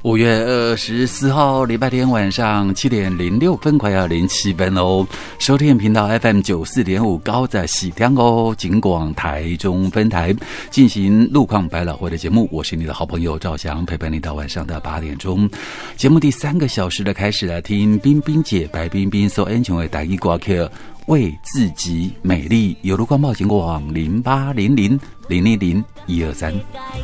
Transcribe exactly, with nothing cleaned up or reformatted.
五月二十四号礼拜天晚上七点零六分，快要零七分哦。收听频道 F M 九四点五高在喜天哦，警广台中分台进行路况百老汇的节目，我是你的好朋友赵翔，陪伴你到晚上的八点钟。节目第三个小时的开始来听冰冰姐白冰冰所演唱的台语歌曲。为自己美丽，有路光报警广零八零零零零零一二三。